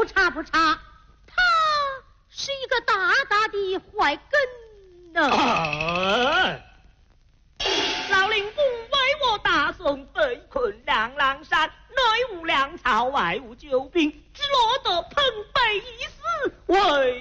查不查？他是一个大大的坏根呢。 老令公为我大宋被困两狼山，内无粮草，外无救兵，只落得彭北一死，为